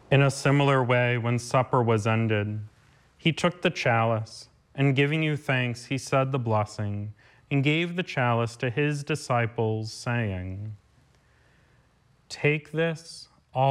In a similar way, when supper was ended, he took the chalice, and giving you thanks, he said the blessing, and gave the chalice to his disciples, saying, "Take this,